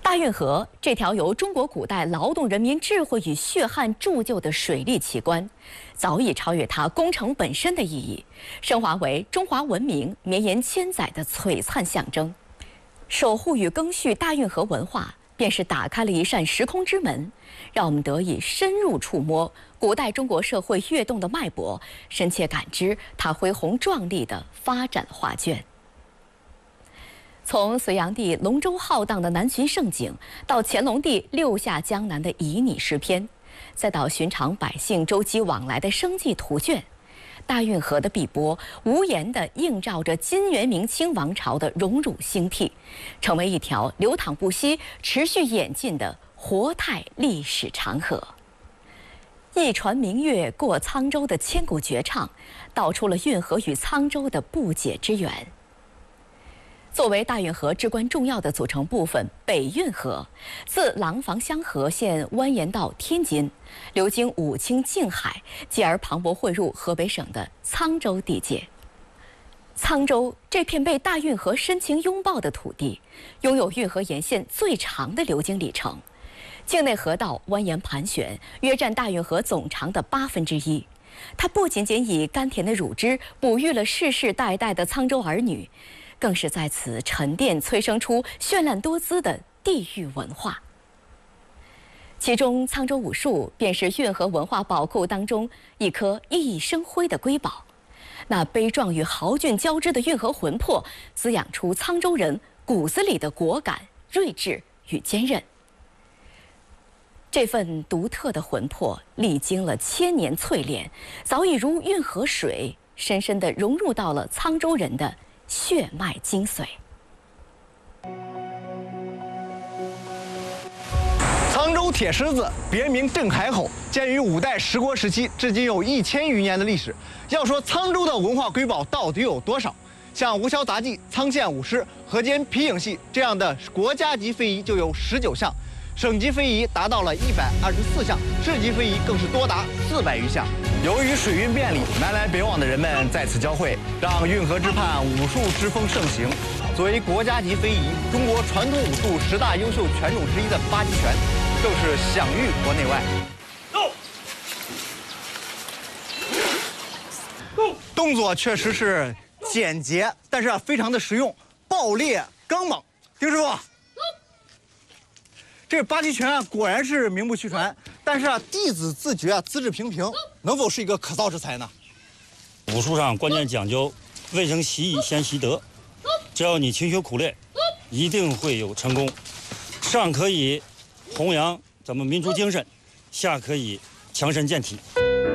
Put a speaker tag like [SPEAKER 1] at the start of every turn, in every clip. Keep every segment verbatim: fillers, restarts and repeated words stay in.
[SPEAKER 1] 大运河这条由中国古代劳动人民智慧与血汗铸就的水利奇观，早已超越它工程本身的意义，升华为中华文明绵延千载的璀璨象征。守护与赓续大运河文化，便是打开了一扇时空之门，让我们得以深入触摸古代中国社会跃动的脉搏，深切感知它恢宏壮丽的发展画卷。从隋炀帝龙舟浩荡的南巡盛景，到乾隆帝六下江南的旖旎诗篇，再到寻常百姓舟楫往来的生计图卷，大运河的碧波无言地映照着金元明清王朝的荣辱兴替，成为一条流淌不息、持续演进的活态历史长河。一船明月过沧州的千古绝唱，道出了运河与沧州的不解之缘。作为大运河至关重要的组成部分，北运河自廊坊香河县蜿蜒到天津，流经武清、静海，继而磅礴汇入河北省的沧州地界。沧州这片被大运河深情拥抱的土地，拥有运河沿线最长的流经里程，境内河道蜿蜒盘旋，约占大运河总长的八分之一。它不仅仅以甘甜的乳汁哺育了世世代代的沧州儿女，更是在此沉淀催生出绚烂多姿的地域文化。其中，沧州武术便是运河文化宝库当中一颗熠熠生辉的瑰宝。那悲壮与豪俊交织的运河魂魄，滋养出沧州人骨子里的果敢、睿智与坚韧。这份独特的魂魄，历经了千年淬炼，早已如运河水，深深地融入到了沧州人的血脉精髓。
[SPEAKER 2] 沧州铁狮子别名镇海吼，建于五代十国时期，至今有一千余年的历史。要说沧州的文化瑰宝到底有多少？像吴萧杂技、沧县舞狮、河间皮影戏这样的国家级非遗就有十九项，省级非遗达到了一百二十四项，市级非遗更是多达四百余项。由于水运便利，南来北往的人们在此交汇，让运河之畔武术之风盛行。作为国家级非遗，中国传统武术十大优秀拳种之一的八极拳，更是享誉国内外。动作确实是简洁，但是非常的实用，爆裂刚猛。丁师傅，这八极拳啊，果然是名不虚传。但是啊，弟子自觉啊，资质平平，能否是一个可造之才呢？
[SPEAKER 3] 武术上关键讲究未成习艺先习德，只要你勤学苦练，一定会有成功。上可以弘扬咱们民族精神，下可以强身健体。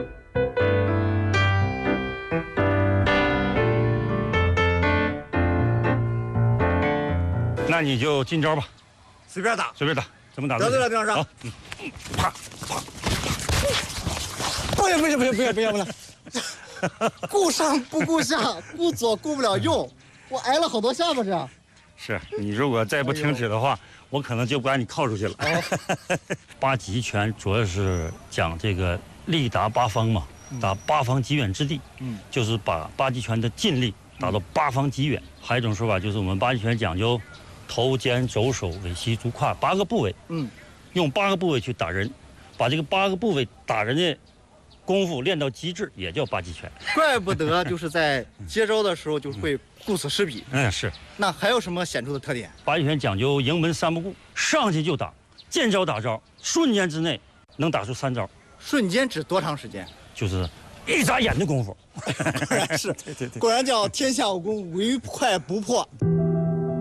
[SPEAKER 3] 那你就进招吧，
[SPEAKER 2] 随便打，
[SPEAKER 3] 随便打，怎么打都
[SPEAKER 2] 行。得对了，丁老师。嗯，啪啪。不行不行不行不行不行不行！顾上不顾下，顾左顾不了右，我挨了好多下巴这。
[SPEAKER 3] 是你如果再不停止的话，我可能就把你铐出去了。哦、八极拳主要是讲这个力达八方嘛，打八方极远之地。嗯，就是把八极拳的劲力打到八方极远。还有一种说法就是我们八极拳讲究头、肩、肘、手、尾、膝、足、胯八个部位。嗯，用八个部位去打人，把这个八个部位打人的功夫练到极致，也叫八极拳。
[SPEAKER 2] 怪不得就是在接招的时候就会顾此失彼。
[SPEAKER 3] 嗯，是。
[SPEAKER 2] 那还有什么显著的特点？
[SPEAKER 3] 八极拳讲究营门三不顾，上去就打，见招打招，瞬间之内能打出三招。
[SPEAKER 2] 瞬间指多长时间？
[SPEAKER 3] 就是一眨眼的功夫。
[SPEAKER 2] 果然是，
[SPEAKER 3] 对对对，
[SPEAKER 2] 果然叫天下武功唯快不破。